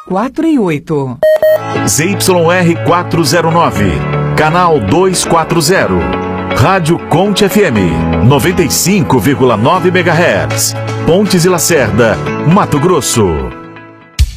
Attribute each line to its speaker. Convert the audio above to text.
Speaker 1: 4 e 8.
Speaker 2: ZYR 409, canal 240. Rádio Conte FM, 95,9 MHz. Pontes e Lacerda, Mato Grosso.